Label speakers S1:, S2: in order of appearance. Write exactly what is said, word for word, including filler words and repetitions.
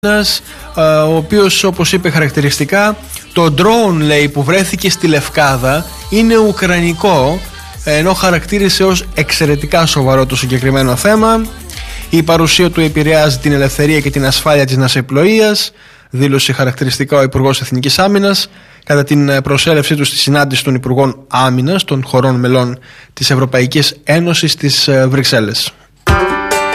S1: ο οποίος, όπως είπε χαρακτηριστικά, το drone, λέει, που βρέθηκε στη Λευκάδα είναι ουκρανικό, ενώ χαρακτήρισε ως εξαιρετικά σοβαρό το συγκεκριμένο θέμα. Η παρουσία του επηρεάζει την ελευθερία και την ασφάλεια της ναυσιπλοείας, δήλωσε χαρακτηριστικά ο Υπουργός Εθνικής Άμυνας κατά την προσέλευσή του στη συνάντηση των Υπουργών Άμυνας των χωρών μελών της Ευρωπαϊκής Ένωσης στις Βρυξέλλες.